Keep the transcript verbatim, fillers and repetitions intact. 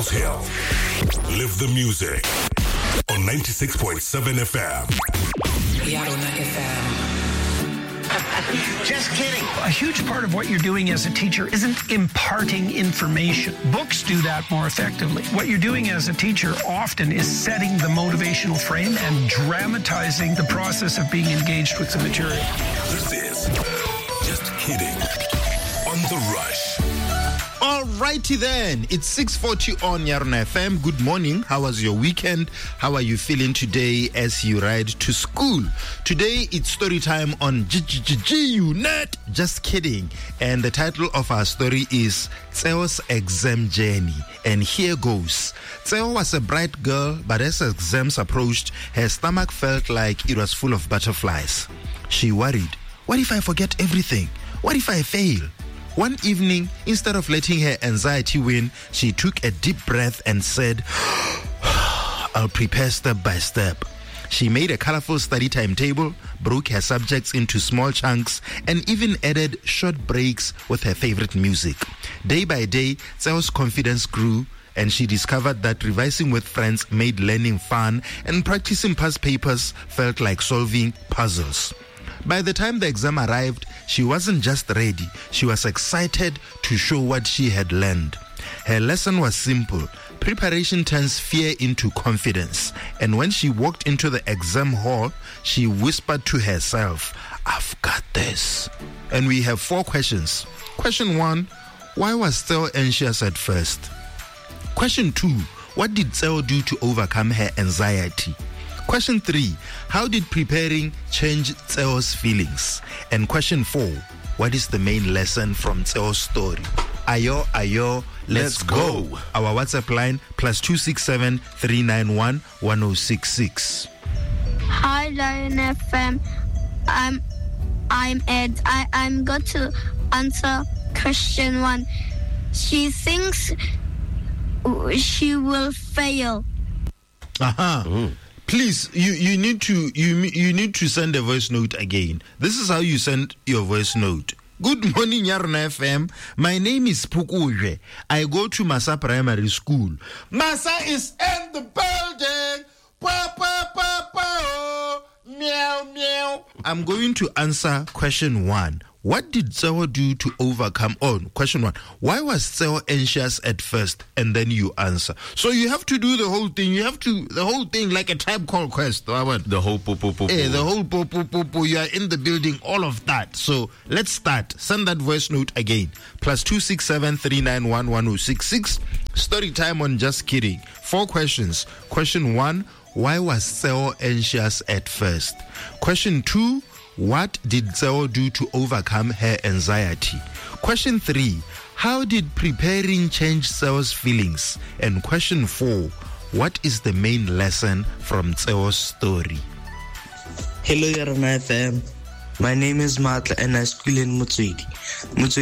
Rose Hill. Live the music on ninety-six point seven F M. Yaronak F M. Just kidding. A huge part of what you're doing as a teacher isn't imparting information. Books do that more effectively. What you're doing as a teacher often is setting the motivational frame and dramatizing the process of being engaged with the material. This is Just Kidding on The Rush. Alrighty then, it's six forty on Yarona F M. Good morning. How was your weekend? How are you feeling today as you ride to school? Today it's story time on G-G-G-G-Unit. Just kidding. And the title of our story is Tseo's exam journey. And here goes. Tseo was a bright girl, but as exams approached, her stomach felt like it was full of butterflies. She worried, what if I forget everything? What if I fail? One evening, instead of letting her anxiety win, she took a deep breath and said, I'll prepare step by step. She made a colorful study timetable, broke her subjects into small chunks, and even added short breaks with her favorite music. Day by day, Tseo's confidence grew, and she discovered that revising with friends made learning fun, and practicing past papers felt like solving puzzles. By the time the exam arrived, she wasn't just ready, she was excited to show what she had learned. Her lesson was simple. Preparation turns fear into confidence. And when she walked into the exam hall, she whispered to herself, I've got this. And we have four questions. Question one, why was Tseo anxious at first? Question two, what did Tseo do to overcome her anxiety? Question three, how did preparing change Tseo's feelings? And question four, what is the main lesson from Tseo's story? Ayo, ayo, let's, let's go. go. Our WhatsApp line, plus two six seven, three nine one, one oh six six. Hi, Lion F M. I'm, I'm Ed. I, I'm going to answer question one. She thinks she will fail. Aha. Uh-huh. Please, you, you need to you you need to send a voice note again. This is how you send your voice note. Good morning, Yarona F M. My name is Pukuje. I go to Masa Primary School. Masa is in the building. Pa, pa, pa, pa. Meow, meow. I'm going to answer question one. What did Tseo do to overcome? Oh, question one. Why was Tseo anxious at first? And then you answer. So you have to do the whole thing. You have to, the whole thing like a Tribe Called Quest. The whole po po po po. Yeah, the whole po po po po. You are in the building, all of that. So let's start. Send that voice note again. Plus two six seven, three nine one, one oh six six. Story time on Just Kidding. Four questions. Question one, why was Tseo anxious at first? Question two, what did Tseo do to overcome her anxiety? Question three, how did preparing change Tseo's feelings? And question four, what is the main lesson from Tseo's story? Hello, Yarona F M. My name is Matla and I school in Motswedi.